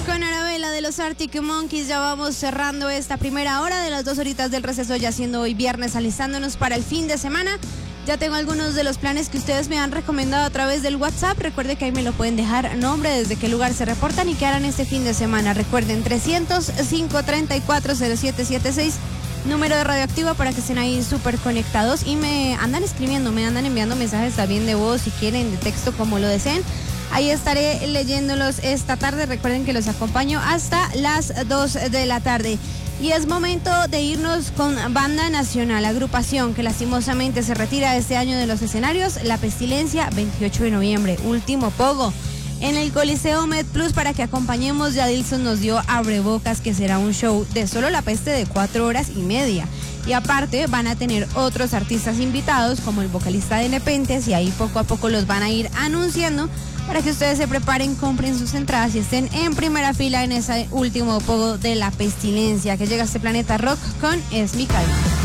Con Arabella de los Arctic Monkeys ya vamos cerrando esta primera hora de las 2 horitas del receso, ya siendo hoy viernes, alistándonos para el fin de semana. Ya tengo algunos de los planes que ustedes me han recomendado a través del WhatsApp. Recuerde que ahí me lo pueden dejar, nombre, desde qué lugar se reportan y qué harán este fin de semana. Recuerden, 305-340776, número de Radioactiva, para que estén ahí súper conectados y me andan escribiendo, me andan enviando mensajes también de voz, si quieren, de texto, como lo deseen. Ahí estaré leyéndolos esta tarde. Recuerden que los acompaño hasta las 2 de la tarde. Y es momento de irnos con Banda Nacional, agrupación que lastimosamente se retira este año de los escenarios. La Pestilencia, 28 de noviembre, último pogo en el Coliseo MedPlus, para que acompañemos. Ya Dilson nos dio abrebocas, que será un show de solo La Peste de 4 horas y media. Y aparte van a tener otros artistas invitados, como el vocalista de Nepentes, y ahí poco a poco los van a ir anunciando, para que ustedes se preparen, compren sus entradas y estén en primera fila en ese último pogo de La Pestilencia, que llega a este planeta rock con Es mi calma.